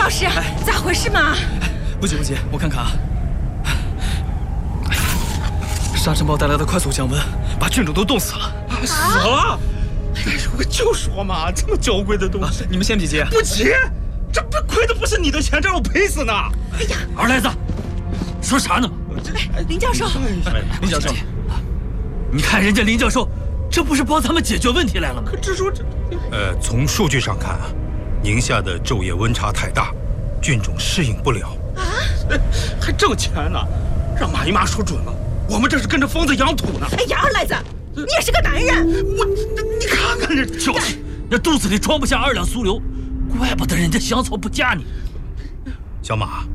老师，咋回事嘛？ 不急不急，我看看啊。沙尘暴带来的快速降温，把菌种都冻死了。 死了！哎呦，我就说嘛，这么娇贵的东西， 你们先别急， 不急，这不亏的不是你的钱，这让我赔死呢。 哎呀， 二赖子，说啥呢？ 林教授， 林教授， 你看人家林教授，这不是帮咱们解决问题来了吗？ 可这说这， 从数据上看啊，宁夏的昼夜温差太大，菌种适应不了。 还挣钱呢，让马姨妈说准了，我们这是跟着疯子养土呢。 哎呀，二赖子，你也是个男人， 你看看这， 就是那肚子里装不下2两酥油，怪不得人家香草不嫁你。 小马，